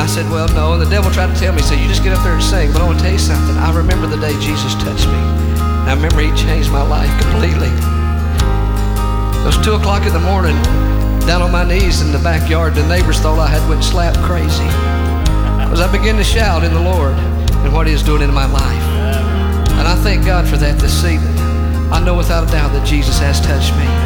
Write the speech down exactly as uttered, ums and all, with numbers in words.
said, well, no. And the devil tried to tell me, he said, you just get up there and sing. But I want to tell you something. I remember the day Jesus touched me. And I remember he changed my life completely. It was two o'clock in the morning, down on my knees in the backyard. The neighbors thought I had went slap crazy. Because I began to shout in the Lord and what he is doing in my life. And I thank God for that this evening. I know without a doubt that Jesus has touched me.